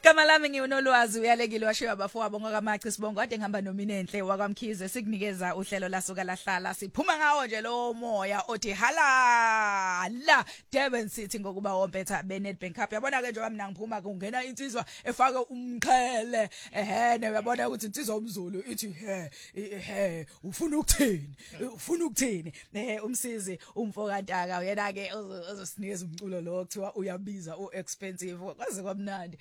Igama lami ngiwunolwazi uyalekile washiya abafowabo ngakamaci sibongo kade ngihamba nominenhle wakwamkhize sikunikeza uhlelo lasuka lahlala siphuma ngawo nje lo moya othi hala la Durban City ngokuba wompetha beNedbank Cup yabona ke nje wami nangiphuma kungena insizwa efaka umqhele uyabona ukuthi insizwa umZulu ithi ufuna ukuthini umsizi umfokantaka yena ke uzosinikeza umculo lo kuthiwa uyabiza uexpensive kwaze kwamnandi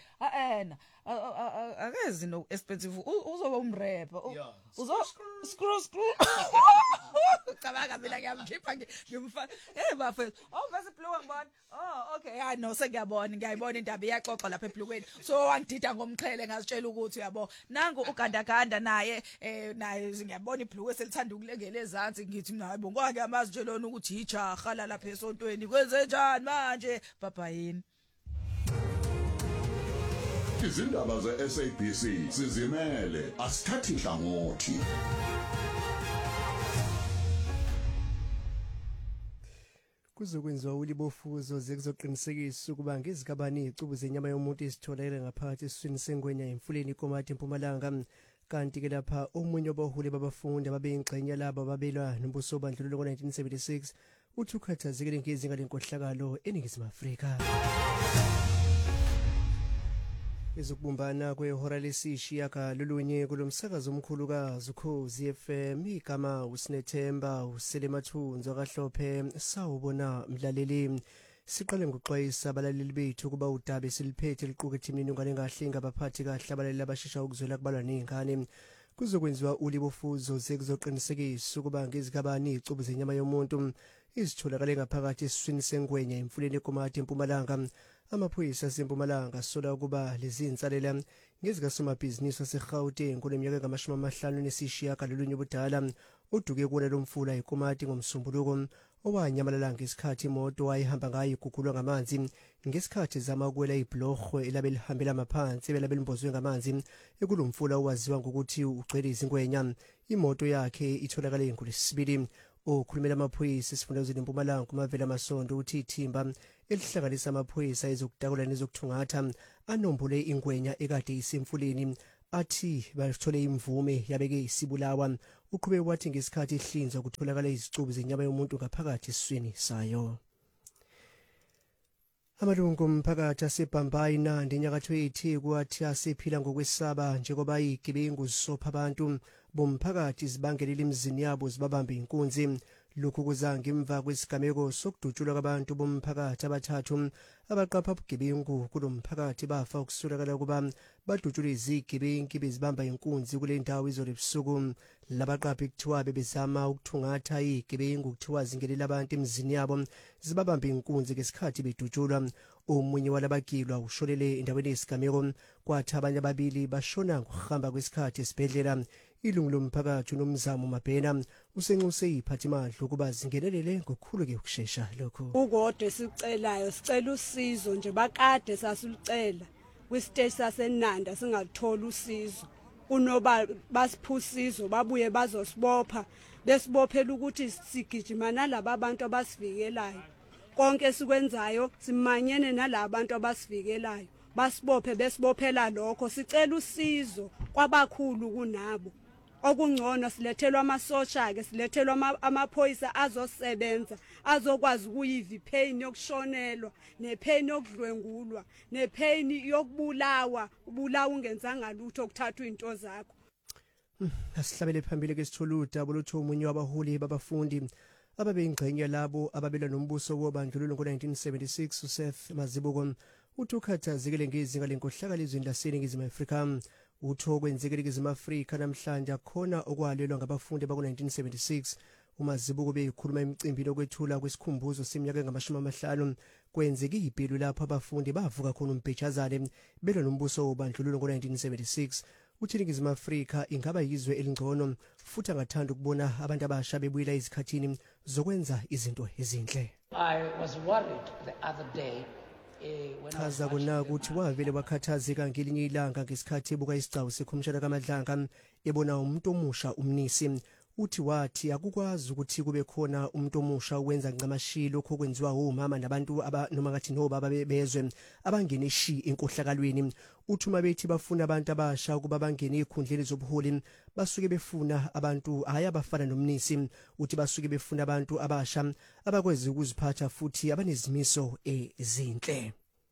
akezi no expensive uzoba umrapper uzo screw cabanga mina ngiyamkhipha ngimfana bafethu bese blue ngibona okay no ngiyayibona indaba iyaxoxa lapha eblukweni so wangidida ngomqhele ngazitshela ukuthi yabo nangu ugandaganda naye ngiyabona ibhlukwe selithanda ukulengela ezantsi ngithi naye bonke ngiyamazi nje lona ukuthi ijaha lapha esontweni kwenze njani manje babayini Izindaba ze-SABC sizimele asithathi hlangothi. Kuzokwenziwa ulibofuzo zekuzoqinisekisa ukuba ngezikabani icubu zenyama yomuntu isitholakele ngaphakathi esiswini sengwenya emfuleni ikomati eMpumalanga kanti ke lapha omunye wabaholi babafundi ababeyingxenye labo babelwa nombuso bandlululo ngo-1976 uthi ukhathazekile ngezinga lenkohlakalo eNingizimu Afrika. Ezokubumbana kwehora lesishiya lolunye kulomsakazo omkhulukazi uKhozi FM igama uSinethemba uSelemathunzo kaHlophe sawubona mlaleli siqale ngokuxwayisa abalaleli bethu kuba udaba esiliphethe liqukethe imininingwane engahle ngabaphathi kahle abalaleli abashesha ukuzwela kubalwa nezingane kuzokwenziwa ulibofuzo zekuzoqinisekisa ukuba ngezikabani icubu zenyama yomuntu izitholakale ngaphakathi esiswini sengwenya emfuleni ekomati eMpumalanga. Amaphoyisa aseMpumalanga asola ukuba lezi insalela ngezikasomabhizinisi waseGauteng kuleminyaka engama-56 kalolunye ubudala uduke kulo lomfula ekomati ngomsombuluko owanyamalala ngesikhathi imoto wayihamba ngayo igugulwa ngamanzi ngesikhathi zama ukuwela ibhlorho elabe lihambela maphansi elabe limbozwe ngamanzi ekulomfula owaziwa ngokuthi ugcwele izingwenya imoto yakhe itholakale ngoLwesibili. Okhulumela amaphoyisa esifundazweni eMpumalanga kumavela amasondo uthi ithimba elihlanganisa amaphoyisa ezokutakula nezokuthungatha anombole ingwenya ekade isemfuleni athi bathole imvume yabeke isibulawa uqhubeke wathi ngesikhathi ihlinzwa kutholakala izicubu zenyama yomuntu ngaphakathi esiswini sayo. Amalungu omphakathi aseBhambayi Nandi enyakatho yeTheku athi asephila ngokwesaba njengoba igebengu zisopha abantu bomphakathi zibangelela imizini yabo zibabambe inkunzi. Lokhu kuza ngemva kwesigameko sokudutshulwa kwabantu bomphakathi abathathu abaqapha ubugebengu kulomphakathi bafa ukusulakala kuba badutshulwe izigebengu bezibamba inkunzi kule ndawo izolo ebusuku. Labaqaphi kuthiwa bebezama ukuthungatha igebengu kuthiwa zingelela abantu emizini yabo zibabambe inkunzi ngesikhathi bedutshulwa. Omunye walabagilwa ushonele endaweni yesigameko kwathi abanye ababili bashona ngokuhamba kwesikhathi esibhedlela. Ilungu lomphakathi uNomzamo Mabhena usenxuse iphathimandla ukuba zingenelele ngokukhulu ke ukusheshsha lokho. Ukodwa sicela usizo nje bakade sasulicela kwistage saseNanda singathola usizo kunoba basiphusizo babuye bazosibopha besibophela ukuthi sigijima nalabo abantu abasivikelayo konke sikwenzayo simanyene nalabo abantu abasivikelayo basibophe besibophela lokho sicela usizo kwabakhulu kunabo okungcono silethelwa amasosha ke silethelwa amaphoyisa azosebenza azokwazi ukuyiva ipain yokushonelwa nepain yokudlwengulwa nepain yokubulawa ungenzanga lutho ukuthatha into zakho. Asihlabele phambili ke sithola udaba lotho omunye wabaholi babafundi ababeyingxenye labo ababelwa nombuso wobandlululo ngo-1976 uSeth Mazibuko uthi ukhathazekile ngezinga lenkohlakalo ezweni laseNingizimu Afrika. Uthi okwenzekile eNingizimu Afrika namhlanje akhona okwalelwa ngabafundi bako-1976 uMazibuko beyikhuluma emcimbini okwethula kwesikhumbuzo seminyaka engama-50 kwenzeke ibhelu lapho abafundi bavuka khona umbhejazane belwa nombuso wobandlululo ngo-1976. Uthi iNingizimu Afrika ingaba yizwe elingcono futhi angathanda ukubona abantu abasha bebuyela izikhathini zokwenza izinto ezinhle. I was worried the other day chaza kona ukuthi wavele wakhathazeka ngelinye ilanga ngesikhathi ebuka isigcawu sekhomishana kaMadlanga ebona umuntu omusha umnisi wathi akukwazi ukuthi kube khona umuntu omusha owenza nqamashilo okwenziwa umama nabantu noma ngathi nobaba bezwe abangene shi enkohlakalweni. Uthi uma bethi bafuna abantu abasha ukuba bangene ekhundleni zobuholi basuke befuna abantu ayabafana nomnisi. Uthi basuke befuna abantu abasha abakwazi ukuziphatha futhi abanezimiso ezinhle.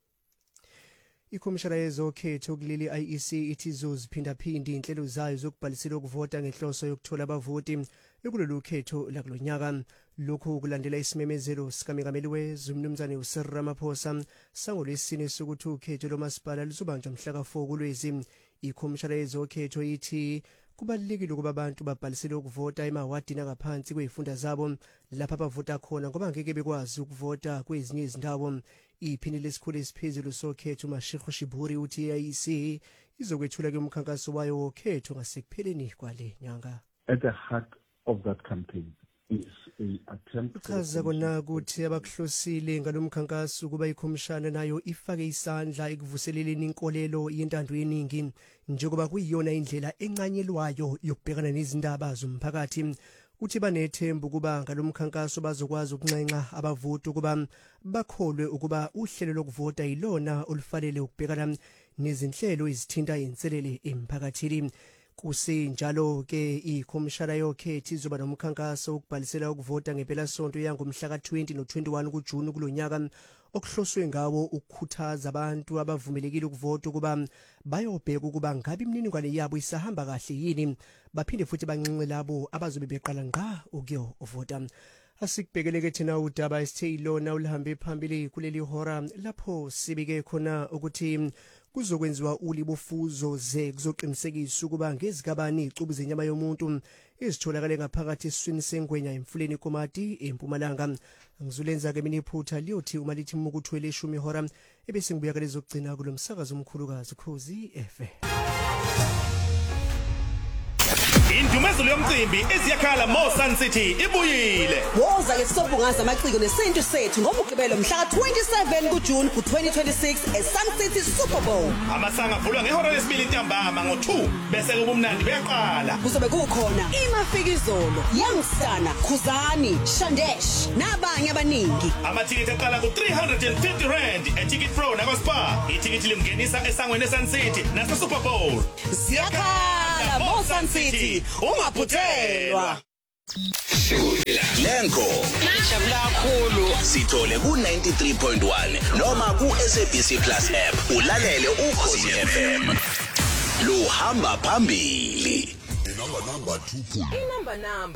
Ikhomishana yezokhetho kuleli IEC ithi izoziphinda-phinda inhlelo zayo zokubhalisela ukuvota ngenhloso yokuthola abavoti ekulolu khetho lakulonyaka. Lokhu kulandela isimemezelo sikaMengameli wezwe uMnumzane uCyril Ramaphosa sangolwesine sokuthi ukhetho lomasipala luzobanjwa mhla ka-4 kuLwezi. Ikhomishana yezokhetho ithi kubalulekile ukuba abantu babhalisele ukuvota emawadini angaphansi kwezifunda zabo lapha bavota khona ngoba ngeke bekwazi ukuvota kwezinye izindawo. Iphini lesikhulu esiphezulu sokhetho uMashego Shiburi uthi IEC izokwethula ke umkhankaso wayo wokhetho ngasekupheleni kwale nyanga. At the heart of that campaign is a attempt chaza kona ukuthi abakuhlosile ngalomkhankaso kuba ikhomishana nayo ifake isandla ekuvuseleleni inkolelo yentando yeningi njengoba kuyiyona indlela encanyelwayo yokubhekana nezindaba zomphakathi. Uthi banethemba ukuba ngalomkhankaso bazokwazi ukuncenca abavoti ukuba bakholwe ukuba uhlelo lokuvota yilona olufanele ukubhekana nezinhlelo ezithinta inselele emphakathini. Kusenjalo ke ikhomishana yokhetho izoba nomkhankaso ukubhalisela ukuvota ngempela sonto yangomhla ka-20 no-21 kuJuni kulonyaka okuhloswe ngawo ukukhuthaza abantu abavumelekile ukuvota ukuba bayobheka ukuba ngabe imininingwane yabo isahamba kahle yini baphinde futhi bancence labo abazobe beqala ngqa ukuyovota. Asikubhekeleke thina udaba esithe ilona ulihambe phambili kuleli hora lapho sibike khona ukuthi kuzokwenziwa ulibofuzo ze kuzoqinisekisa ukuba ngezikabani icubu zenyama yomuntu ezitholakala ngaphakathi esiswini sengwenya emfuleni Komati eMpumalanga. Ngizulenza ke mina iphutha liyothi uma lithi mukuthwele 10 hora ebese ngibuya kulezokugcina kulomsakazo omkhulukazi Khosi FM. Indumezelo yomcimbi eziyakhala Mo Sun City ibuyile. Woza ke sobungaza amaciko nesintu sethu ngomgqibelo mhla ka-27 kuJuni ku-2026 eSun City Super Bowl. Amasanga avulwa ngehora lesibili ntambama ngo-2 bese kubumnandi buyaqala. Kuzobe kukhona iMafikizolo, Youngsana, Khuzani, Shandesh nabanye abaningi. Amathikithi aqala ku-350 rand eticket pro nakwaSpa. Ithikithi limngenisa esangweni eSun City nase Super Bowl. Siyakhala Mo Sun City. Ungaphuthelwa. Lenko ijabula kakhulu sithole ku 93.1 noma ku SABC Plus app ulalele ukhosi FM lo hamba phambili Number 2.